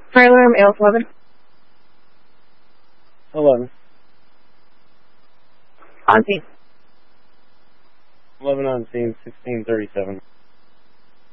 Fire alarm, ALS 11. 11. On scene. 11 on scene, 1637.